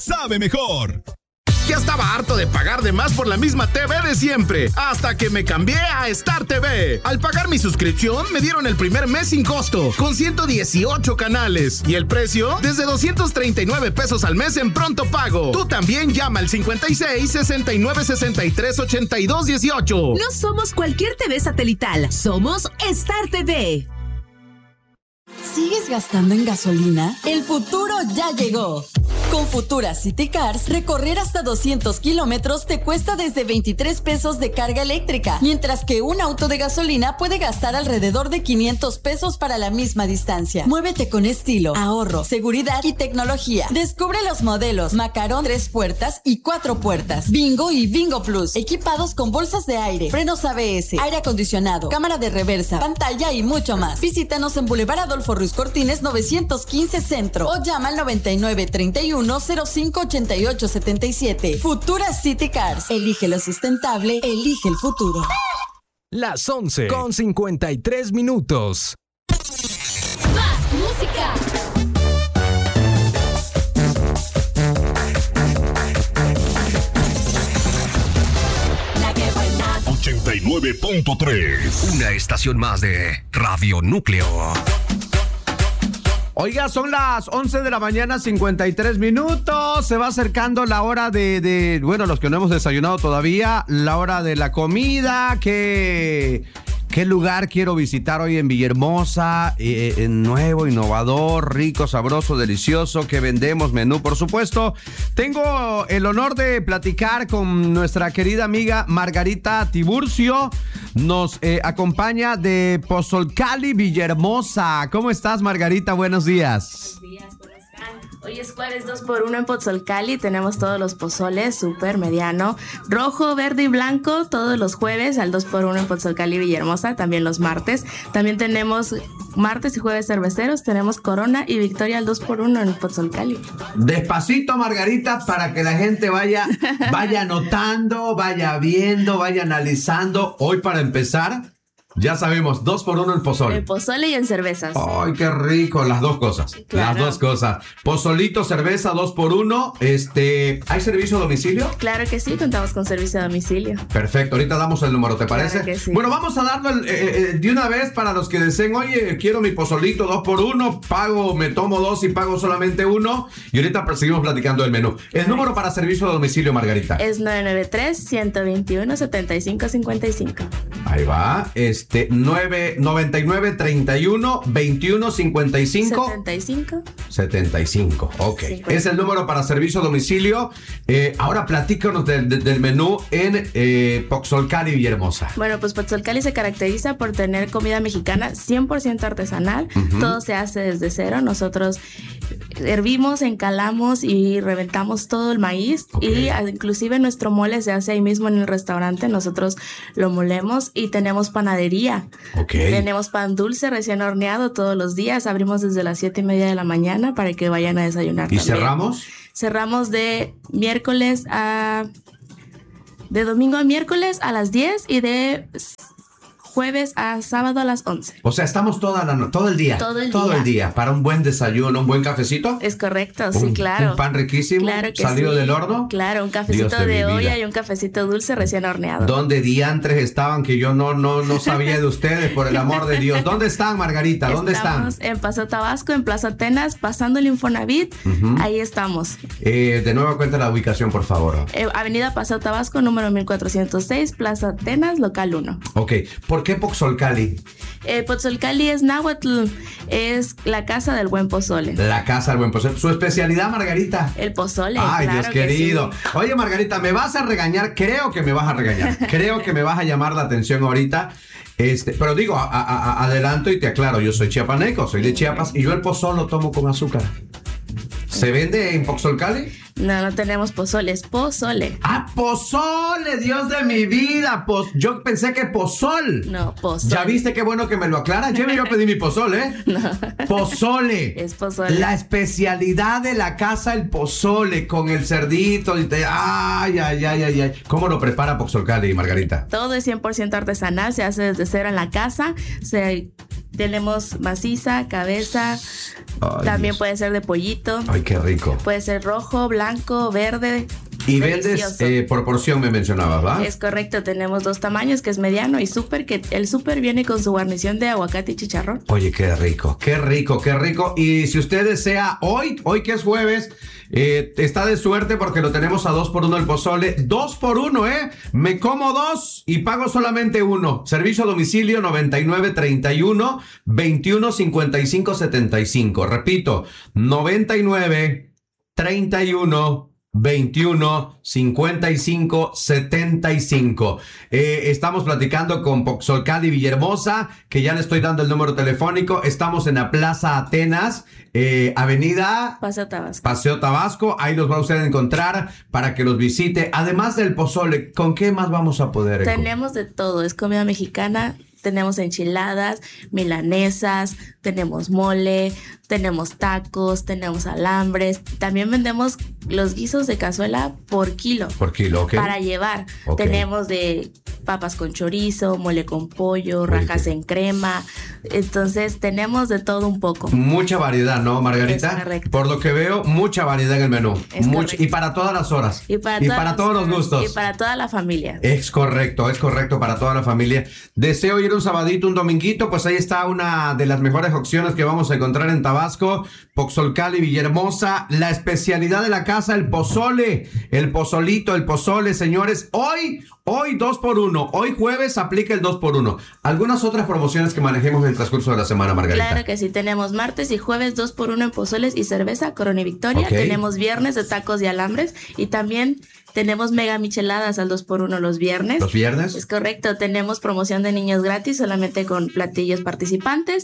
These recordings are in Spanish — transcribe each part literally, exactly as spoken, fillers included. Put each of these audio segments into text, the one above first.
sabe mejor. Ya estaba harto de pagar de más por la misma T V de siempre, hasta que me cambié a Star T V. Al pagar mi suscripción, me dieron el primer mes sin costo, con ciento dieciocho canales. Y el precio, desde doscientos treinta y nueve pesos al mes en pronto pago. Tú también llama al cincuenta y seis, sesenta y nueve, sesenta y tres, ochenta y dos, dieciocho. No somos cualquier T V satelital, somos Star T V. ¿Sigues gastando en gasolina? El futuro ya llegó. Con Futura City Cars, recorrer hasta doscientos kilómetros te cuesta desde veintitrés pesos de carga eléctrica, mientras que un auto de gasolina puede gastar alrededor de quinientos pesos para la misma distancia. Muévete con estilo, ahorro, seguridad y tecnología. Descubre los modelos Macaron tres puertas y cuatro puertas, Bingo y Bingo Plus, equipados con bolsas de aire, frenos A B S, aire acondicionado, cámara de reversa, pantalla y mucho más. Visítanos en Boulevard Adolfo Ruiz Cortines novecientos quince Centro o llama al noventa y nueve, treinta y uno, cero cinco, ochenta y ocho, setenta y siete. Futura City Cars. Elige lo sustentable, elige el futuro. Las once con cincuenta y tres minutos. Más música. La que buena. ochenta y nueve punto tres. Una estación más de Radio Núcleo. Oiga, son las once de la mañana, cincuenta y tres minutos. Se va acercando la hora de, de, bueno, los que no hemos desayunado todavía, la hora de la comida. ¿Qué, qué lugar quiero visitar hoy en Villahermosa? Eh, nuevo, innovador, rico, sabroso, delicioso. ¿Qué vendemos? Menú, por supuesto. Tengo el honor de platicar con nuestra querida amiga Margarita Tiburcio. Nos eh, acompaña de Pozolcali, Villahermosa. ¿Cómo estás, Margarita? Buenos días. Buenos días, ¿cómo están? Hoy es jueves dos por uno en Pozolcali. Tenemos todos los pozoles, súper mediano, rojo, verde y blanco, todos los jueves al dos por uno en Pozolcali, Villahermosa. También los martes. También tenemos martes y jueves cerveceros. Tenemos Corona y Victoria al dos por uno en Pozolcali. Despacito, Margarita, para que la gente vaya, vaya anotando, vaya viendo, vaya analizando. Hoy, para empezar, ya sabemos, dos por uno el pozole. El pozole y en cervezas. Ay, qué rico, las dos cosas. Claro. Las dos cosas. Pozolito, cerveza, dos por uno. Este, ¿hay servicio a domicilio? Claro que sí, contamos con servicio a domicilio. Perfecto, ahorita damos el número, ¿te parece? Claro que sí. Bueno, vamos a darlo el, eh, eh, de una vez para los que deseen. Oye, quiero mi pozolito dos por uno, pago, me tomo dos y pago solamente uno. Y ahorita seguimos platicando del menú. El número para servicio a domicilio, Margarita. Es nueve nueve tres, uno dos uno, siete cinco cinco cinco. Ahí va, este, nueve noventa y nueve, treinta y uno, veintiuno, cincuenta y cinco. setenta y cinco. setenta y cinco, ok. cincuenta. Es el número para servicio a domicilio. Eh, ahora platícanos de, de, del menú en eh, Pozolcali, Villahermosa. Bueno, pues Pozolcali se caracteriza por tener comida mexicana cien por ciento artesanal. Uh-huh. Todo se hace desde cero. Nosotros hervimos, encalamos y reventamos todo el maíz. Okay. Y inclusive nuestro mole se hace ahí mismo en el restaurante. Nosotros lo molemos y tenemos panadería. Okay. Tenemos pan dulce recién horneado todos los días. Abrimos desde las siete y media de la mañana para que vayan a desayunar. ¿Y también. cerramos? Cerramos de miércoles a... de domingo a miércoles a las diez y de jueves a sábado a las once. O sea, estamos toda la no- todo el día. Todo el todo día. el día. Para un buen desayuno, un buen cafecito. Es correcto, un, sí, claro. Un pan riquísimo, claro que salido sí. del horno. Claro, un cafecito de, de olla y un cafecito dulce recién horneado. ¿Dónde diantres estaban que yo no, no, no sabía de ustedes, por el amor de Dios? ¿Dónde están, Margarita? ¿Dónde estamos están? En Paso Tabasco, en Plaza Atenas, pasando el Infonavit. Uh-huh. Ahí estamos. Eh, de nuevo, cuenta la ubicación, por favor. Eh, Avenida Paso Tabasco, número mil cuatrocientos seis, Plaza Atenas, local uno. Ok. ¿Por qué Pozolcali? Eh, Pozolcali es náhuatl, es la casa del buen pozole. La casa del buen pozole. ¿Su especialidad, Margarita? El pozole. Ay, claro Dios querido. Sí. Oye, Margarita, ¿me vas a regañar? Creo que me vas a regañar. Creo que me vas a llamar la atención ahorita. Este, pero digo, a, a, a, adelanto y te aclaro, yo soy chiapaneco, soy de Chiapas y yo el pozole lo tomo con azúcar. ¿Se vende en Pozolcali? No, no tenemos pozole, es pozole. ¡Ah, pozole! ¡Dios de mi vida! Poz... Yo pensé que pozol. No, pozole. ¿Ya viste qué bueno que me lo aclaras? Yo me iba a pedir mi pozole, ¿eh? No. Pozole. Es pozole. La especialidad de la casa, el pozole, con el cerdito. Y te... ¡Ay, ay, ay, ay, ay! ¿Cómo lo prepara Pozolcali, Margarita? Todo es cien por ciento artesanal, se hace desde cero en la casa, se Tenemos maciza, cabeza, Ay, también Dios. puede ser de pollito. Ay, qué rico. Puede ser rojo, blanco, verde. Y Delicioso. vendes eh, por porción, me mencionabas, ¿va? Es correcto, tenemos dos tamaños, que es mediano y súper, que el súper viene con su guarnición de aguacate y chicharrón. Oye, qué rico, qué rico, qué rico. Y si usted desea hoy, hoy que es jueves, eh, está de suerte porque lo tenemos a dos por uno el pozole. Dos por uno, ¿eh? Me como dos y pago solamente uno. Servicio a domicilio noventa y nueve treinta y uno veintiuno cincuenta y cinco setenta y cinco. Repito, noventa y nueve treinta y uno veintiuno cincuenta y cinco setenta y cinco. Eh, estamos platicando con Poxolcali Villahermosa, que ya le estoy dando el número telefónico. Estamos en la Plaza Atenas, eh, Avenida Paseo Tabasco. Paseo Tabasco. Ahí los va usted a encontrar para que los visite. Además del pozole, ¿con qué más vamos a poder? Tenemos de todo, es comida mexicana. Tenemos enchiladas, milanesas, tenemos mole, tenemos tacos, tenemos alambres. También vendemos los guisos de cazuela por kilo. Por kilo, ok. Para llevar. Okay. Tenemos de papas con chorizo, mole con pollo, rajas Oye. en crema. Entonces tenemos de todo un poco. Mucha variedad, ¿no, Margarita? Es correcto. Por lo que veo, mucha variedad en el menú. Es Mucha, correcto. y para todas las horas. Y para, y todas para las todos los horas, gustos. Y para toda la familia. Es correcto, es correcto para toda la familia. Deseo ir un sabadito, un dominguito, pues ahí está una de las mejores opciones que vamos a encontrar en Tabasco. Poxolcali Villahermosa, la especialidad de la casa, el pozole, el pozolito, el pozole, señores. Hoy, hoy dos por uno, hoy jueves aplica el dos por uno. Algunas otras promociones que manejemos en el transcurso de la semana, Margarita. Claro que sí, tenemos martes y jueves dos por uno en pozoles y cerveza, Corona y Victoria. Okay. Tenemos viernes de tacos y alambres y también tenemos mega micheladas al dos por uno los viernes. ¿Los viernes? Es correcto, tenemos promoción de niños gratis solamente con platillos participantes.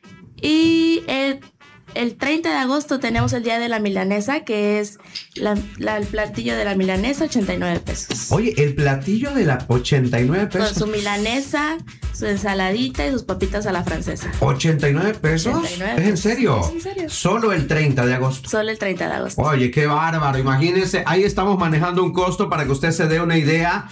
Y el, el treinta de agosto tenemos el día de la milanesa, que es la, la- el platillo de la milanesa, ochenta y nueve pesos. Oye, el platillo de la ochenta y nueve Con pesos. su milanesa, su ensaladita y sus papitas a la francesa. ¿ochenta y nueve pesos? ochenta y nueve ¿Es en pesos. serio? Es en serio. Solo el treinta de agosto. Solo el treinta de agosto. Oye, qué bárbaro, imagínense, ahí estamos manejando un costo para que usted se dé una idea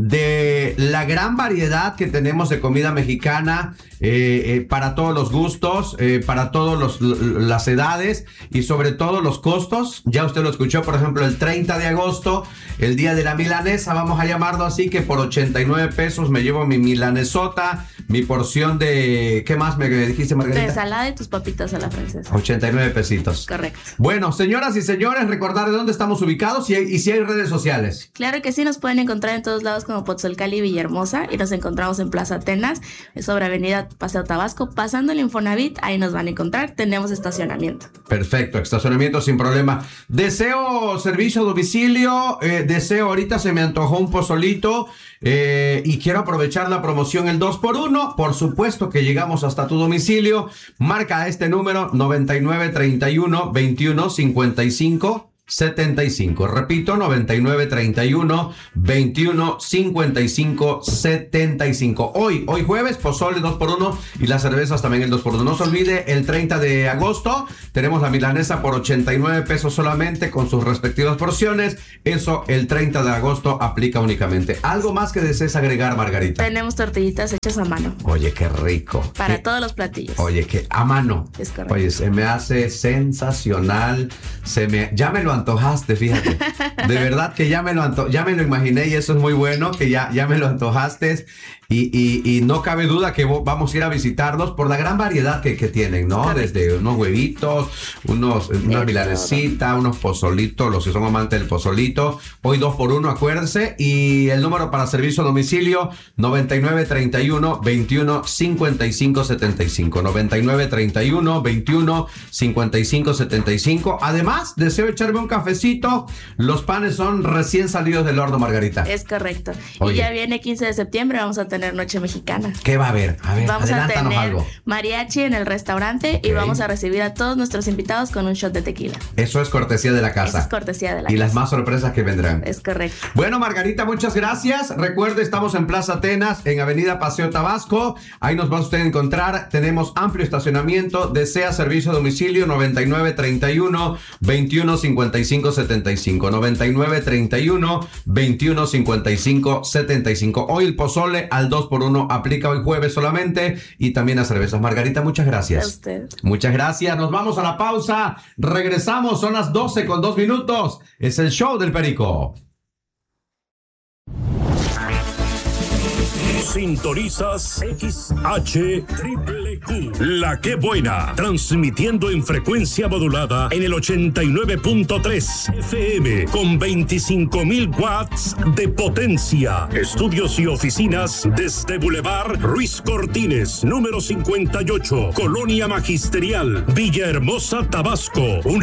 de la gran variedad que tenemos de comida mexicana, eh, eh, para todos los gustos, eh, para todas las edades y sobre todo los costos. Ya usted lo escuchó, por ejemplo, el treinta de agosto, el día de la milanesa, vamos a llamarlo así, que por ochenta y nueve pesos me llevo mi milanesota, mi porción de, ¿qué más me dijiste, De Margarita? ensalada y tus papitas a la francesa. ochenta y nueve pesitos. Correcto. Bueno, señoras y señores, recordar de dónde estamos ubicados y, y si hay redes sociales. Claro que sí, nos pueden encontrar en todos lados como Poxolcali Villahermosa y nos encontramos en Plaza Atenas, sobre Avenida Paseo Tabasco, pasando el Infonavit, ahí nos van a encontrar, tenemos estacionamiento. Perfecto, estacionamiento sin problema. Deseo servicio a domicilio, eh, deseo, ahorita se me antojó un pozolito eh, y quiero aprovechar la promoción el dos por uno. Por supuesto que llegamos hasta tu domicilio. Marca este número noventa y nueve treinta y uno veintiuno cincuenta y cinco setenta y cinco. Repito, noventa y nueve treinta y uno veintiuno cincuenta y cinco setenta y cinco. Hoy, hoy jueves, pozole dos por uno y las cervezas también el dos por uno. No se olvide, el treinta de agosto tenemos la milanesa por ochenta y nueve pesos solamente con sus respectivas porciones. Eso el treinta de agosto aplica únicamente. ¿Algo más que desees agregar, Margarita? Tenemos tortillitas hechas a mano Oye, qué rico. para Qué- todos los platillos. Oye, que a mano. Es correcto. Oye, se me hace sensacional. Se me, ya me lo antojaste, fíjate. De verdad que ya me lo anto, ya me lo imaginé y eso es muy bueno, que ya, ya me lo antojaste. Y, y, y no cabe duda que vo- vamos a ir a visitarlos por la gran variedad que, que tienen, ¿no? Correcto. Desde unos huevitos, unos, una todo. milanesita, unos pozolitos, los que son amantes del pozolito. Hoy dos por uno, acuérdense. Y el número para servicio a domicilio, noventa y nueve treinta y uno veintiuno cincuenta y cinco setenta y cinco. noventa y nueve treinta y uno veintiuno cincuenta y cinco setenta y cinco. Además, deseo echarme un cafecito. Los panes son recién salidos del horno, Margarita. Es correcto. Oye. Y ya viene quince de septiembre, vamos a tener Noche Mexicana. ¿Qué va a haber? A ver, Vamos a adelántanos tener algo. mariachi en el restaurante y Ok. vamos a recibir a todos nuestros invitados con un shot de tequila. Eso es cortesía de la casa. Esa es cortesía de la y las casa. más sorpresas que vendrán. Es correcto. Bueno, Margarita, muchas gracias. Recuerde, estamos en Plaza Atenas, en Avenida Paseo Tabasco. Ahí nos va usted a encontrar. Tenemos amplio estacionamiento. Desea servicio a domicilio noventa y nueve treinta y uno veintiuno cincuenta cincuenta y cinco setenta y cinco, noventa y nueve treinta y uno veintiuno cincuenta y cinco setenta y cinco. Hoy el pozole al dos por uno aplica hoy jueves solamente y también a cervezas. Margarita, muchas gracias. A usted. Muchas gracias. Nos vamos a la pausa. Regresamos. Son las doce con dos minutos. Es el show del Perico. Sintonizas X H Triple Q, La Que Buena, transmitiendo en frecuencia modulada en el ochenta y nueve punto tres F M con veinticinco mil watts de potencia. Estudios y oficinas desde Boulevard Ruiz Cortines, número cincuenta y ocho, Colonia Magisterial, Villahermosa, Tabasco. Un